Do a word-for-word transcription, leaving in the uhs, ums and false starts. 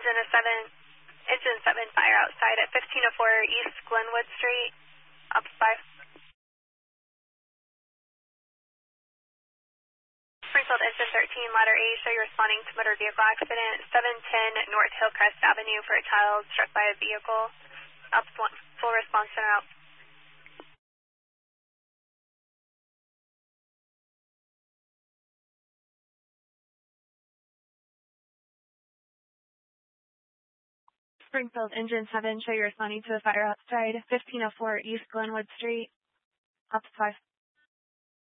engine a seven, engine seven, fire outside at fifteen oh four East Glenwood Street, up five. Springfield engine thirteen, ladder A, show you're responding to motor vehicle accident, seven ten North Hillcrest Avenue for a child struck by a vehicle. Up one, full response center out. Springfield engine seven, show you're responding to a fire outside, fifteen oh four East Glenwood Street, up five.